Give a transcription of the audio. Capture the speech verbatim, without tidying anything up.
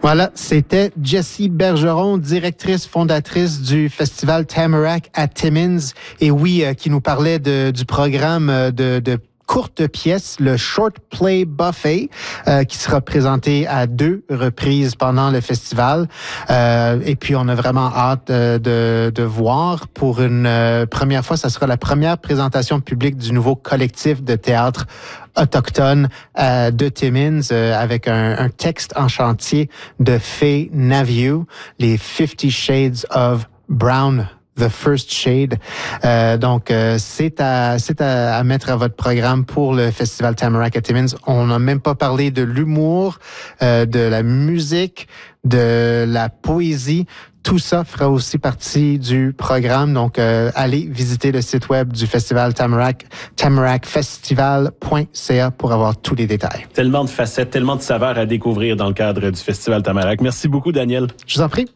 Voilà, c'était Jessie Bergeron, directrice fondatrice du festival Tamarack à Timmins, et oui, euh, qui nous parlait de, du programme de, de courte pièce, le Short Play Buffet, euh, qui sera présenté à deux reprises pendant le festival. Euh, et puis, on a vraiment hâte euh, de, de voir. Pour une euh, première fois, ça sera la première présentation publique du nouveau collectif de théâtre autochtone euh, de Timmins, euh, avec un, un texte en chantier de Faye Naviu, les Fifty Shades of Brown. The First Shade. Euh, donc, euh, c'est à c'est à, à mettre à votre programme pour le Festival Tamarack à Timmins. On n'a même pas parlé de l'humour, euh, de la musique, de la poésie. Tout ça fera aussi partie du programme. Donc, euh, allez visiter le site web du Festival Tamarack, tamarack festival point c a pour avoir tous les détails. Tellement de facettes, tellement de saveurs à découvrir dans le cadre du Festival Tamarack. Merci beaucoup, Daniel. Je vous en prie.